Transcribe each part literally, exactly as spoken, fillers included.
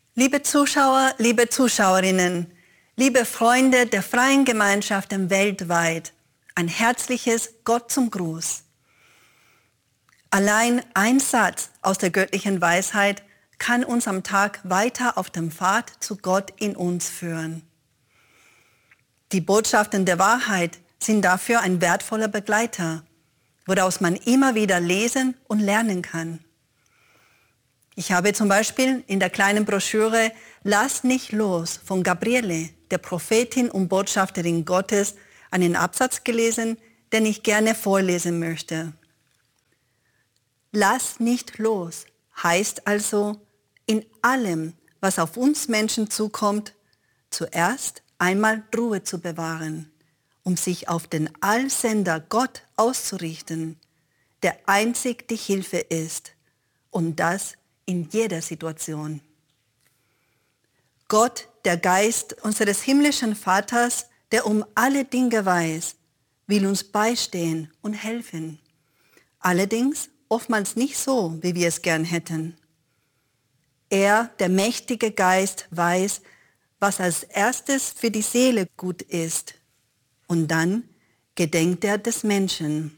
Liebe Zuschauer, liebe Zuschauerinnen, liebe Freunde der freien Gemeinschaften weltweit, ein herzliches Gott zum Gruß. Allein ein Satz aus der göttlichen Weisheit kann uns am Tag weiter auf dem Pfad zu Gott in uns führen. Die Botschaften der Wahrheit sind dafür ein wertvoller Begleiter, woraus man immer wieder lesen und lernen kann. Ich habe zum Beispiel in der kleinen Broschüre Lass nicht los von Gabriele, der Prophetin und Botschafterin Gottes, einen Absatz gelesen, den ich gerne vorlesen möchte. Lass nicht los heißt also, in allem, was auf uns Menschen zukommt, zuerst einmal Ruhe zu bewahren, um sich auf den Allsender Gott auszurichten, der einzig die Hilfe ist, und das in jeder Situation. Gott, der Geist unseres himmlischen Vaters, der um alle Dinge weiß, will uns beistehen und helfen. Allerdings oftmals nicht so, wie wir es gern hätten. Er, der mächtige Geist, weiß, was als erstes für die Seele gut ist. Und dann gedenkt er des Menschen.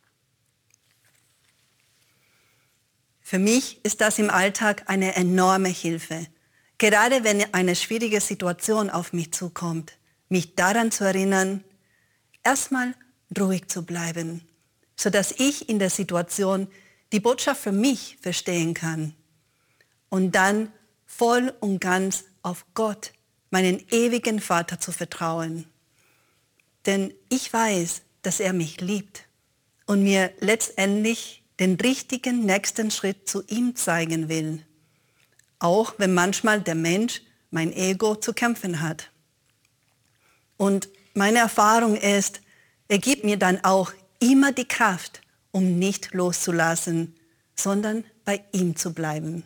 Für mich ist das im Alltag eine enorme Hilfe. Gerade wenn eine schwierige Situation auf mich zukommt, mich daran zu erinnern, erstmal ruhig zu bleiben, sodass ich in der Situation die Botschaft für mich verstehen kann. Und dann voll und ganz auf Gott, meinen ewigen Vater, zu vertrauen. Denn ich weiß, dass er mich liebt und mir letztendlich den richtigen nächsten Schritt zu ihm zeigen will. Auch wenn manchmal der Mensch, mein Ego, zu kämpfen hat. Und meine Erfahrung ist, er gibt mir dann auch immer die Kraft, um nicht loszulassen, sondern bei ihm zu bleiben.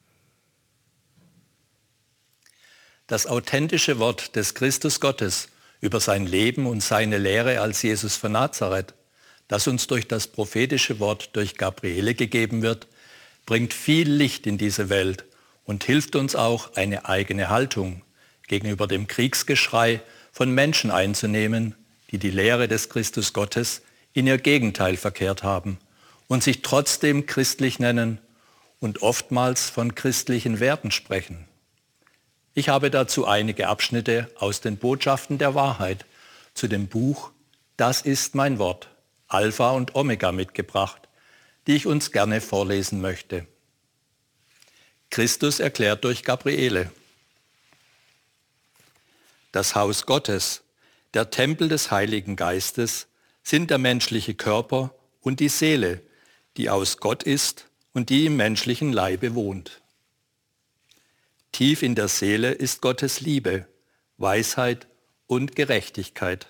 Das authentische Wort des Christus Gottes über sein Leben und seine Lehre als Jesus von Nazareth, das uns durch das prophetische Wort durch Gabriele gegeben wird, bringt viel Licht in diese Welt und hilft uns auch, eine eigene Haltung gegenüber dem Kriegsgeschrei von Menschen einzunehmen, die die Lehre des Christus Gottes in ihr Gegenteil verkehrt haben und sich trotzdem christlich nennen und oftmals von christlichen Werten sprechen. Ich habe dazu einige Abschnitte aus den Botschaften der Wahrheit zu dem Buch Das ist mein Wort, Alpha und Omega mitgebracht, die ich uns gerne vorlesen möchte. Christus erklärt durch Gabriele. Das Haus Gottes, der Tempel des Heiligen Geistes, sind der menschliche Körper und die Seele, die aus Gott ist und die im menschlichen Leibe wohnt. Tief in der Seele ist Gottes Liebe, Weisheit und Gerechtigkeit.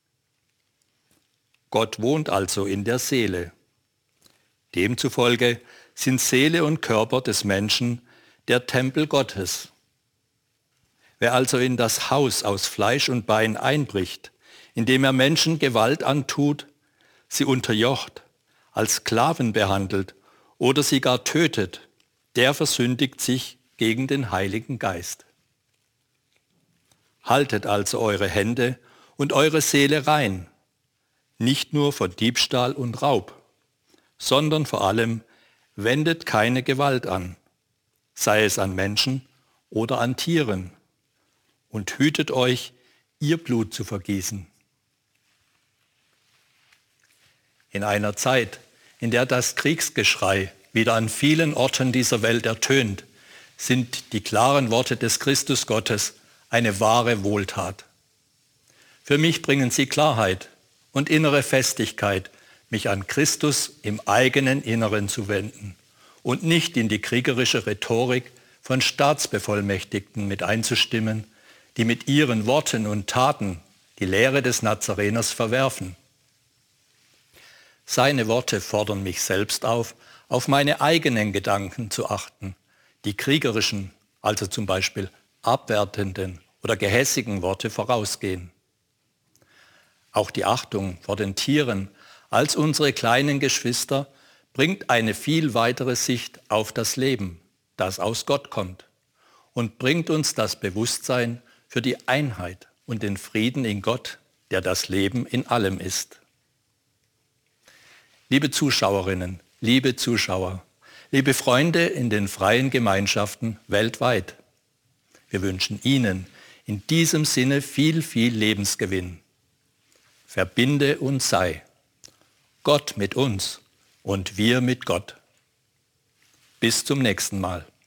Gott wohnt also in der Seele. Demzufolge sind Seele und Körper des Menschen der Tempel Gottes. Wer also in das Haus aus Fleisch und Bein einbricht, indem er Menschen Gewalt antut, sie unterjocht, als Sklaven behandelt oder sie gar tötet, der versündigt sich gegen den Heiligen Geist. Haltet also eure Hände und eure Seele rein, nicht nur vor Diebstahl und Raub, sondern vor allem wendet keine Gewalt an, sei es an Menschen oder an Tieren, und hütet euch, ihr Blut zu vergießen. In einer Zeit, in der das Kriegsgeschrei wieder an vielen Orten dieser Welt ertönt, sind die klaren Worte des Christus Gottes eine wahre Wohltat. Für mich bringen sie Klarheit und innere Festigkeit, mich an Christus im eigenen Inneren zu wenden und nicht in die kriegerische Rhetorik von Staatsbevollmächtigten mit einzustimmen, die mit ihren Worten und Taten die Lehre des Nazareners verwerfen. Seine Worte fordern mich selbst auf, auf meine eigenen Gedanken zu achten, die kriegerischen, also zum Beispiel abwertenden oder gehässigen Worte vorausgehen. Auch die Achtung vor den Tieren als unsere kleinen Geschwister bringt eine viel weitere Sicht auf das Leben, das aus Gott kommt und bringt uns das Bewusstsein für die Einheit und den Frieden in Gott, der das Leben in allem ist. Liebe Zuschauerinnen, liebe Zuschauer, liebe Freunde in den freien Gemeinschaften weltweit, wir wünschen Ihnen in diesem Sinne viel, viel Lebensgewinn. Verbinde und sei. Gott mit uns und wir mit Gott. Bis zum nächsten Mal.